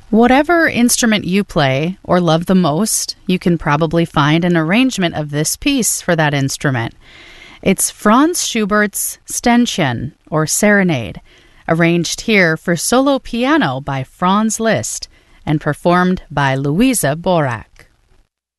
Whatever instrument you play or love the most, you can probably find an arrangement of this piece for that instrument. It's Franz Schubert's Ständchen, or Serenade, arranged here for solo piano by Franz Liszt and performed by Luisa Borac.